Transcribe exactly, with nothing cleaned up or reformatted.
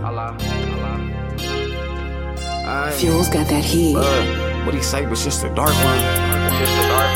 Fuel's got that heat. Uh, what he say was just a dark one.